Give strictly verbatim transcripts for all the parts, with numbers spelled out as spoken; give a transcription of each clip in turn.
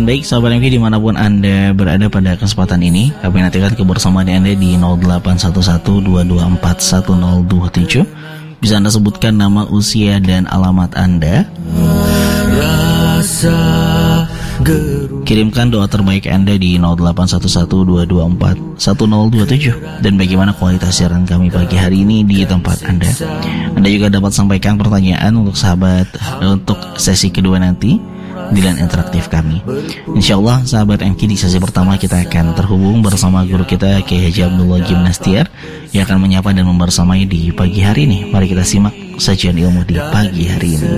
Baik sahabat M K dimanapun Anda berada pada kesempatan ini, kami nantikan kebersamaan Anda di nol delapan satu satu dua dua empat satu nol dua tujuh. Bisa Anda sebutkan nama, usia, dan alamat Anda. Kirimkan doa terbaik Anda di nol delapan satu satu dua dua empat satu nol dua tujuh. Dan bagaimana kualitas siaran kami pagi hari ini di tempat Anda. Anda juga dapat sampaikan pertanyaan untuk sahabat untuk sesi kedua nanti di line interaktif kami. Insyaallah sahabat M K, di sesi pertama kita akan terhubung bersama guru kita Kiai Haji Abdullah Gimnastiar yang akan menyapa dan membersamai di pagi hari ini. Mari kita simak sajian ilmu di pagi hari ini.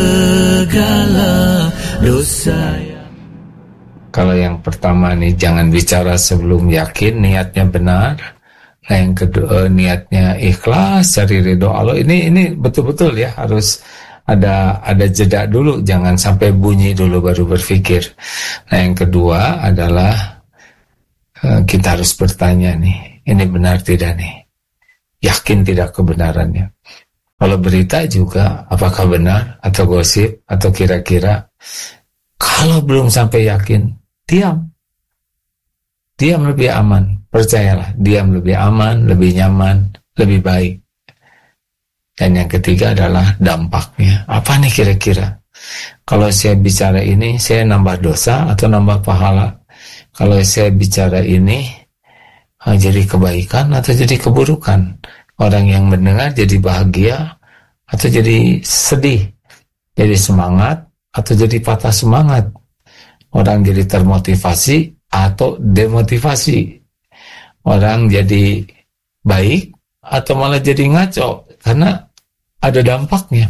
Kalau yang pertama nih, jangan bicara sebelum yakin niatnya benar. Nah, yang kedua niatnya ikhlas, cari ridho Allah. Ini ini betul-betul ya, harus ada ada jeda dulu, jangan sampai bunyi dulu baru berpikir. Nah, yang kedua adalah kita harus bertanya nih, ini benar tidak nih? Yakin tidak kebenarannya? Kalau berita juga apakah benar atau gosip atau kira-kira? Kalau belum sampai yakin, diam. Diam lebih aman, percayalah, diam lebih aman, lebih nyaman, lebih baik. Dan yang ketiga adalah dampaknya. Apa nih kira-kira? Kalau saya bicara ini, saya nambah dosa atau nambah pahala? Kalau saya bicara ini, jadi kebaikan atau jadi keburukan? Orang yang mendengar jadi bahagia atau jadi sedih? Jadi semangat atau jadi patah semangat? Orang jadi termotivasi atau demotivasi? Orang jadi baik atau malah jadi ngaco? Karena ada dampaknya.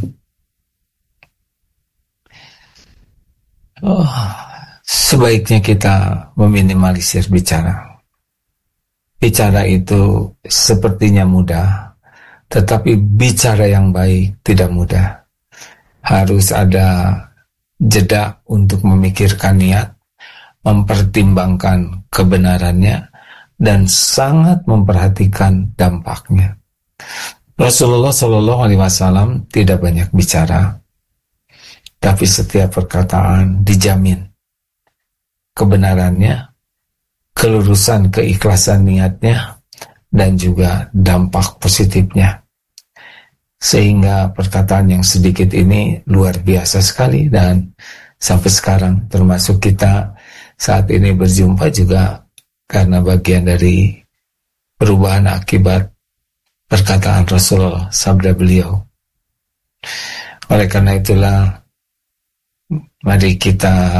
Oh, sebaiknya kita meminimalisir bicara. Bicara itu sepertinya mudah, tetapi bicara yang baik tidak mudah. Harus ada jeda untuk memikirkan niat, mempertimbangkan kebenarannya, dan sangat memperhatikan dampaknya. Rasulullah Shallallahu Alaihi Wasallam tidak banyak bicara, tapi setiap perkataan dijamin kebenarannya, kelurusan keikhlasan niatnya, dan juga dampak positifnya. Sehingga perkataan yang sedikit ini luar biasa sekali, dan sampai sekarang termasuk kita saat ini berjumpa juga karena bagian dari perubahan akibat perkataan Rasulullah, sabda beliau. Oleh karena itulah, mari kita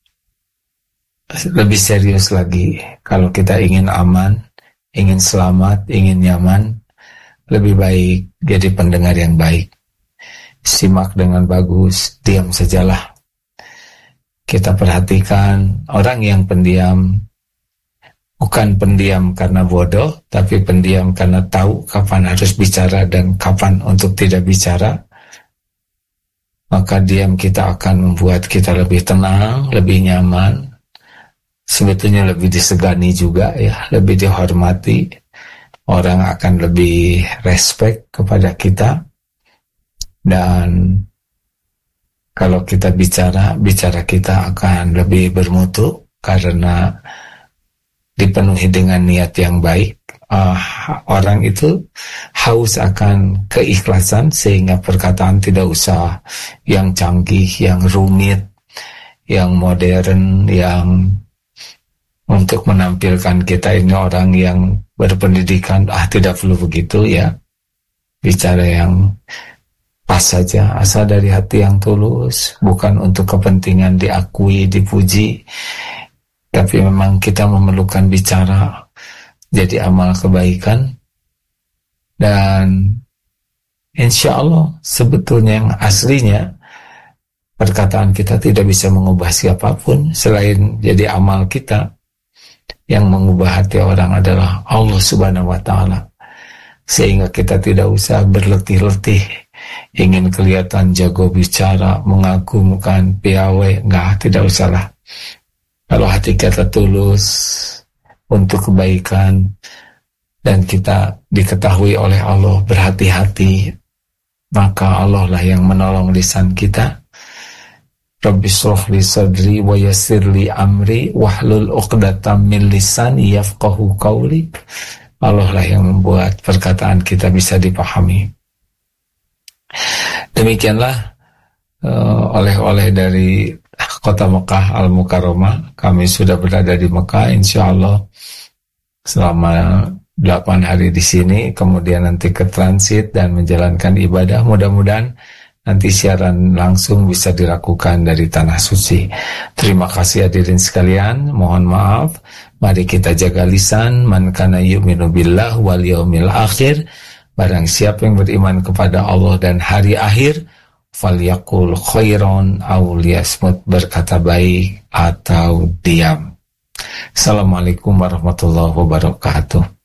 lebih serius lagi. Kalau kita ingin aman, ingin selamat, ingin nyaman, lebih baik jadi pendengar yang baik. Simak dengan bagus, diam sajalah. Kita perhatikan orang yang pendiam, bukan pendiam karena bodoh, tapi pendiam karena tahu kapan harus bicara dan kapan untuk tidak bicara. Maka diam kita akan membuat kita lebih tenang, lebih nyaman. Sebetulnya lebih disegani juga ya, lebih dihormati. Orang akan lebih respect kepada kita. Dan kalau kita bicara, bicara kita akan lebih bermutu karena dipenuhi dengan niat yang baik. Uh, orang itu haus akan keikhlasan, sehingga perkataan tidak usah yang canggih, yang rumit, yang modern, yang untuk menampilkan kita ini orang yang berpendidikan. Ah, tidak perlu begitu ya. Bicara yang pas saja, asal dari hati yang tulus, bukan untuk kepentingan diakui, dipuji, tapi memang kita memerlukan bicara jadi amal kebaikan. Dan insya Allah sebetulnya yang aslinya perkataan kita tidak bisa mengubah siapapun selain jadi amal kita. Yang mengubah hati orang adalah Allah Subhanahu wa Ta'ala. Sehingga kita tidak usah berletih-letih ingin kelihatan jago bicara, mengagumkan, piawai. Enggak, tidak usahlah. Kalau hati kita tulus untuk kebaikan dan kita diketahui oleh Allah berhati-hati, maka Allah lah yang menolong lisan kita. Rabbi shrah li sadri wa yassir li amri wahlul 'uqdatam min lisani yafqahu qawli. Allah lah yang membuat perkataan kita bisa dipahami. Demikianlah uh, oleh-oleh dari kota Mekah Al-Mukarramah. Kami sudah berada di Mekah, insya Allah selama delapan hari di sini, kemudian nanti ke transit dan menjalankan ibadah. Mudah-mudahan nanti siaran langsung bisa dilakukan dari Tanah Suci. Terima kasih hadirin sekalian, mohon maaf. Mari kita jaga lisan, man kana yu'minu billah wal yaumil akhir. Barang siapa yang beriman kepada Allah dan hari akhir, falyaqul khairan aw liyasmut, berkata baik atau diam. Assalamualaikum warahmatullahi wabarakatuh.